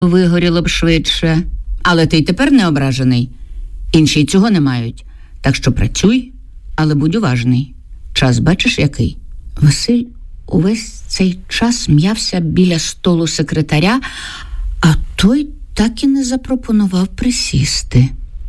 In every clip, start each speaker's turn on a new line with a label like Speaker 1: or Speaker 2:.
Speaker 1: вигоріло б швидше. Але ти й тепер не ображений. Інші й цього не мають. Так що працюй, але будь уважний. Час бачиш який? Василь увесь цей час м'явся біля столу секретаря, а той так і не запропонував присісти.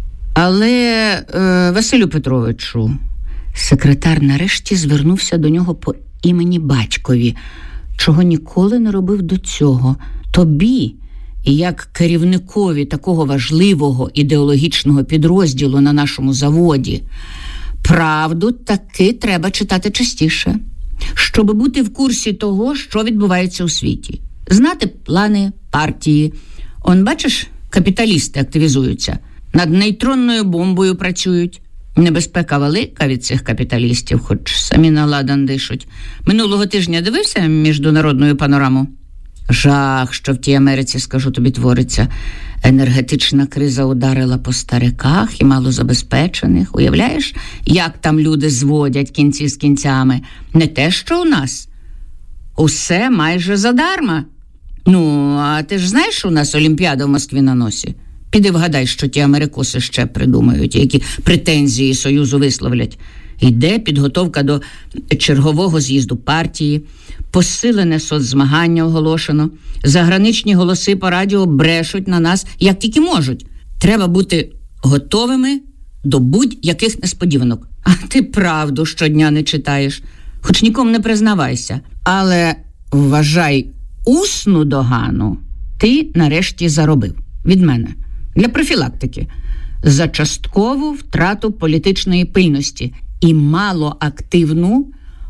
Speaker 1: Але, Василю Петровичу, секретар нарешті звернувся до нього по імені батькові, чого ніколи не робив до цього. Тобі, як керівникові такого важливого ідеологічного підрозділу на нашому заводі, правду таки треба читати частіше, щоб бути в курсі того, що відбувається у світі. Знати плани партії. Он, бачиш, капіталісти активізуються. Над нейтронною бомбою працюють. Небезпека велика від цих капіталістів, хоч самі на ладан дишуть. Минулого тижня дивився міжнародну панораму? Жах, що в тій Америці, скажу тобі, твориться. Енергетична криза ударила по стариках і малозабезпечених. Уявляєш, як там люди зводять кінці з кінцями? Не те, що у нас. Усе майже задарма. Ну, а ти ж знаєш, що у нас Олімпіада в Москві на носі? Піди вгадай, що ті америкоси ще придумають, які претензії Союзу висловлять. Йде підготовка до чергового з'їзду партії, посилене соцзмагання оголошено, заграничні голоси по радіо брешуть на нас, як тільки можуть. Треба бути готовими до будь-яких несподіванок. А ти правду щодня не читаєш, хоч нікому не признавайся. Але, вважай, усну догану ти нарешті заробив від мене. Для профілактики. За часткову втрату політичної пильності і малоактивну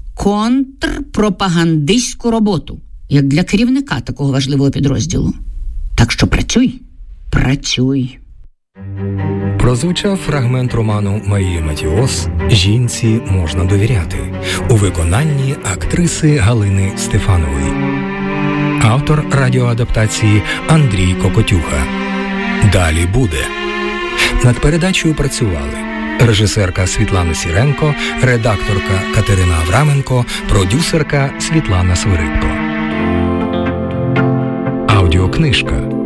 Speaker 1: контрпропагандистську роботу, як для керівника такого важливого підрозділу. Так що працюй.
Speaker 2: Прозвучав фрагмент роману Марії Матіос «Жінці можна довіряти» у виконанні актриси Галини Стефанової. Автор радіоадаптації Андрій Кокотюха. Далі буде. Над передачею працювали режисерка Світлана Сіренко, редакторка Катерина Авраменко, продюсерка Світлана Свиридко. Аудіокнижка.